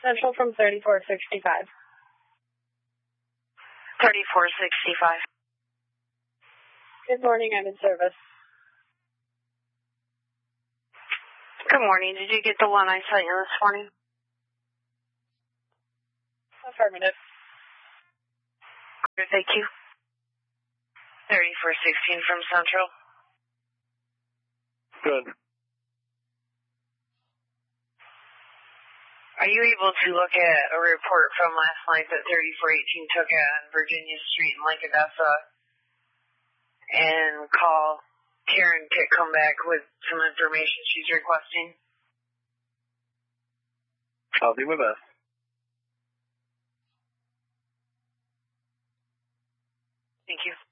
Central from 3465. 3465. Good morning, I'm in service. Good morning. Did you get the one I sent you this morning? Affirmative. Thank you. 3416 from Central. Good. Are you able to look at a report from last night that 3418 took on Virginia Street in Lake Odessa and call Karen to come back with some information she's requesting? I'll do my best. Thank you.